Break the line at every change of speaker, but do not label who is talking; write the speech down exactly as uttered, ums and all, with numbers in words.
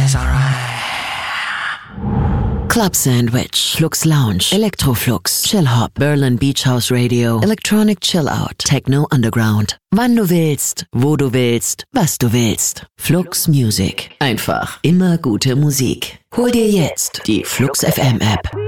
is alright.
Club Sandwich, Flux Lounge, Electroflux, Chill Hop, Berlin Beach House Radio, Electronic Chill Out, Techno Underground. Wann du willst, wo du willst, was du willst. Flux Music. Einfach immer gute Musik. Hol dir jetzt die Flux F M App.